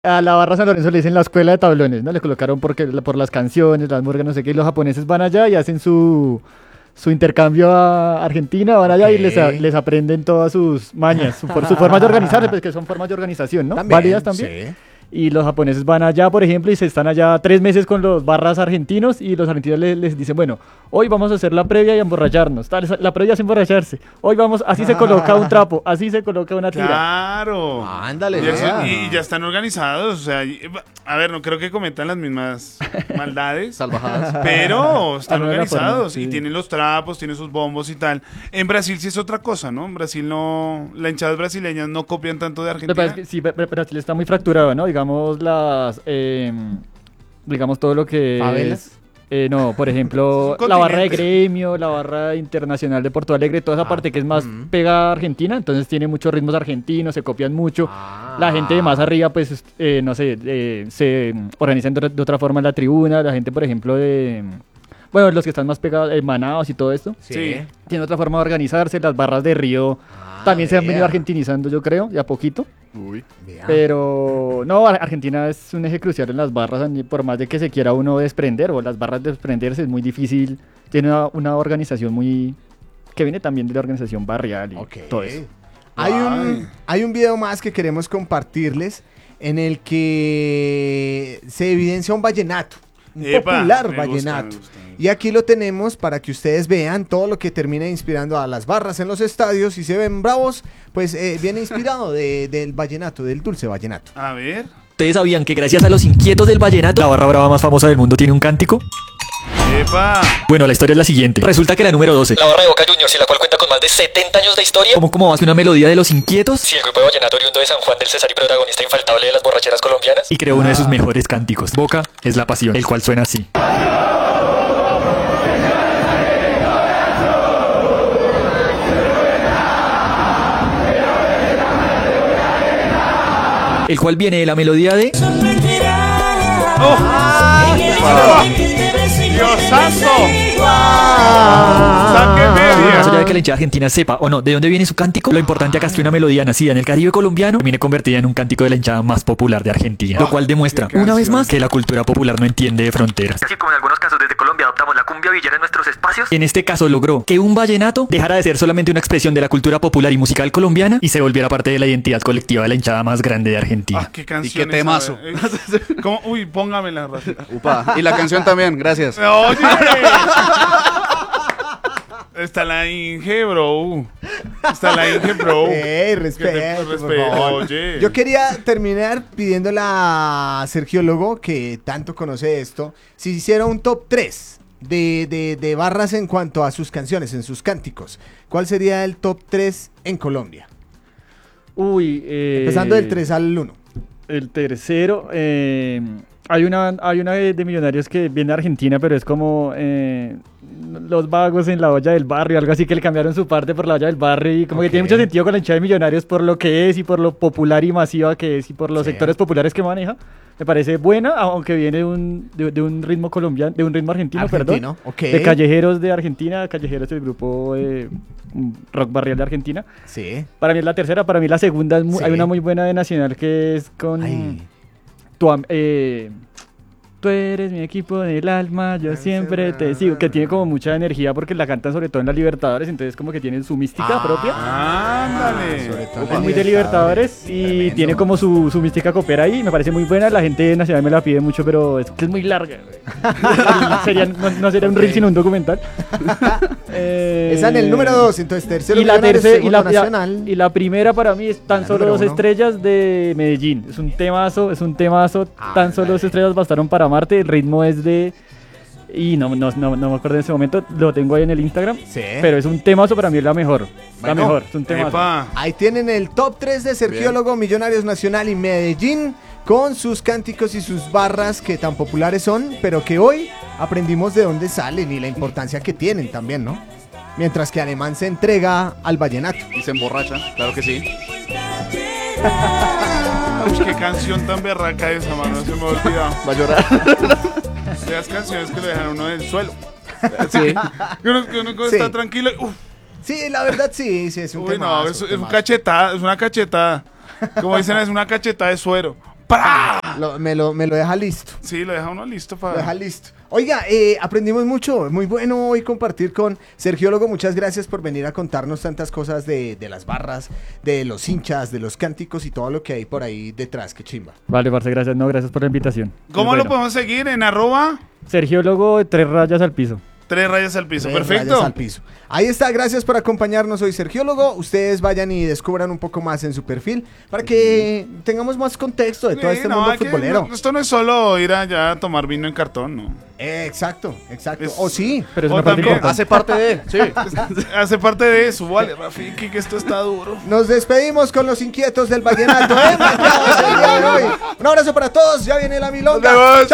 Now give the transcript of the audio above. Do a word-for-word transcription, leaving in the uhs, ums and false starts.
A la barra San Lorenzo le dicen la escuela de tablones, ¿no? Le colocaron porque, por las canciones, las murgas, no sé qué, y los japoneses van allá y hacen su, su intercambio a Argentina, van allá Ok. y les, a- les aprenden todas sus mañas, su, por, su forma de organizarse, pues que son formas de organización, ¿no? También, Válidas también. sí. Y los japoneses van allá, por ejemplo, y se están allá tres meses con los barras argentinos y los argentinos le- les, dicen, bueno, hoy vamos a hacer la previa y a emborracharnos. Tal, esa- la previa es emborracharse. Hoy vamos, así se coloca un trapo, así se coloca una tira. Claro. Ándale, Y, eso- vea. y ya están organizados. O sea, y- a ver, no creo que cometan las mismas maldades. Salvajadas. Pero están Ah, no, era organizados forma, y sí. tienen los trapos, tienen sus bombos y tal. En Brasil sí es otra cosa, ¿no? En Brasil no, las hinchadas brasileñas no copian tanto de Lo que pasa Argentina. es que sí, Bra- Bra- Brasil está muy fracturado, ¿no? Digamos las, eh, digamos todo lo que ¿Favelas? es, eh, no, por ejemplo, Es un la barra de continente. gremio, la barra internacional de Porto Alegre, toda esa Ah, parte que es más mm. pega a Argentina, entonces tiene muchos ritmos argentinos, se copian mucho. Ah. La gente de más arriba, pues, est- eh, no sé, eh, se mm, organizan de, otra- de otra forma en la tribuna, la gente, por ejemplo, de, mm, bueno, los que están más pegados, eh, Manaos y todo esto, Sí. Sí. tiene otra forma de organizarse, las barras de Río Ah, también se han venido vea. argentinizando, yo creo, de a poquito. Uy. Vea. Pero no, Ar- Argentina es un eje crucial en las barras, ni por más de que se quiera uno desprender o las barras desprenderse es muy difícil. Tiene una, una organización muy que viene también de la organización barrial y Ok. todo eso. Hay un, Ay. hay un video más que queremos compartirles en el que se evidencia un vallenato, un Epa, popular me gusta, vallenato. me gusta, me gusta. Y aquí lo tenemos para que ustedes vean todo lo que termina inspirando a las barras en los estadios y se ven bravos, pues eh, viene inspirado de- del vallenato, del dulce vallenato. A ver. ¿Ustedes sabían que gracias a los inquietos del vallenato, la barra brava más famosa del mundo tiene un cántico? Epa. Bueno, la historia es la siguiente. Resulta que la número doce, la barra de Boca Juniors, y la cual cuenta con más de setenta años de historia. ¿Cómo, cómo hace una melodía de los inquietos? Sí, el grupo de vallenato oriundo de San Juan del Cesar y protagonista infaltable de las borracheras colombianas. Y creó uno de sus mejores cánticos. Boca es la pasión, el cual suena así. El cual viene de la melodía de... ¡Diosazo! Ah. ¡Saque media! Más allá de que la hinchada argentina sepa o no de dónde viene su cántico, lo importante acá es que una melodía nacida en el Caribe colombiano termine convertida en un cántico de la hinchada más popular de Argentina. Lo cual demuestra, qué una vez canción. más, que la cultura popular no entiende de fronteras. Así como en algunos casos desde Colombia adoptamos la cumbia villera en nuestros espacios, en este caso logró que un vallenato dejara de ser solamente una expresión de la cultura popular y musical colombiana y se volviera parte de la identidad colectiva de la hinchada más grande de Argentina. Ah, qué canción. Y qué temazo. esa, eh. ¿Cómo? Uy, póngamela, Rafa. Upa. Y la canción también, gracias. Oye. Está la Inge, bro. Está la Inge, bro. Ey, Que respeto, te- por respeto, favor. oye. Yo quería terminar pidiéndole a Sergio Logo, que tanto conoce esto, si hiciera un top tres de, de, de barras en cuanto a sus canciones, en sus cánticos. ¿Cuál sería el top tres en Colombia? Uy, eh, Empezando del tres al uno. El tercero, eh, hay una, hay una de, de Millonarios que viene de Argentina, pero es como eh, los vagos en la olla del barrio, algo así que le cambiaron su parte por la olla del barrio y como Ok. que tiene mucho sentido con la hinchada de Millonarios por lo que es y por lo popular y masiva que es y por los Sí. sectores populares que maneja. Me parece buena, aunque viene de un, de, de un ritmo colombiano, de un ritmo argentino, Argentino, perdón. ok. De Callejeros de Argentina, Callejeros del grupo eh, rock barrial de Argentina. Sí. Para mí es la tercera, para mí la segunda es mu- Sí. hay una muy buena de Nacional que es con Ay. tu am- eh, tú eres mi equipo del alma, yo siempre te sigo, que tiene como mucha energía porque la cantan sobre todo en la Libertadores, entonces como que tienen su mística Ah, propia. Ándale. sobre todo en Es muy de Libertadores y Tremendo. tiene como su, su mística copera ahí, me parece muy buena, la gente nacional me la pide mucho, pero es que es muy larga. güey. Sería- no, no sería un reel sino un documental. Eh, Esa en el número dos, entonces tercero y la Millonarios, tercera y segundo la, y la- Nacional. y la primera para mí es tan La solo número dos uno. estrellas de Medellín. Es un temazo, es un temazo. Ah, tan solo dos dale. estrellas bastaron para amarte. El ritmo es de y no, no, no, no me acuerdo en ese momento. Lo tengo ahí en el Instagram. Sí. Pero es un temazo para mí es la mejor. La Bueno. mejor, es un temazo. Epa. Ahí tienen el top tres de Sergiólogo, Millonarios Nacional y Medellín, con sus cánticos y sus barras que tan populares son, pero que hoy aprendimos de dónde salen y la importancia que tienen también, ¿no? Mientras que Alemán se entrega al vallenato. Y se emborracha, claro que sí. Uy, qué canción tan berraca esa, mano. Se me ha olvidado. Va a llorar. Esas canciones que lo dejan a uno del suelo. Sí. Que uno, que uno Sí. está tranquilo y uf, Sí, la verdad sí, sí, es un uy, temazo, no, es, es un temazo. cachetada, es una cachetada. Como dicen, es una cachetada de suero. ¡Pra! Lo- me, lo, me lo deja listo. Sí, lo deja uno listo Lo deja para... listo. Oiga, eh, aprendimos mucho. Muy bueno hoy compartir con Sergiólogo. Muchas gracias por venir a contarnos tantas cosas de, de las barras, de los hinchas, de los cánticos y todo lo que hay por ahí detrás. Qué chimba. Vale, parce, gracias. No, gracias por la invitación. ¿Cómo Muy lo bueno. podemos seguir? En arroba Sergiólogo, tres rayas al piso. tres rayas al piso. Tres Perfecto. rayas al piso. Ahí está, gracias por acompañarnos hoy, Sergiólogo. Ustedes vayan y descubran un poco más en su perfil para que tengamos más contexto de todo Sí, este no, mundo hay que- futbolero. no, esto no es solo ir allá a tomar vino en cartón, ¿no? Eh, exacto, exacto. Es- O sí. Pero es O una parte también importante. Hace parte de. Sí. Hace parte de eso. Vale, Rafiki, que esto está duro. Nos despedimos con los inquietos del vallenato. ¿eh? Marcados el día de hoy. Un abrazo para todos. Ya viene la milonga. Nos vemos.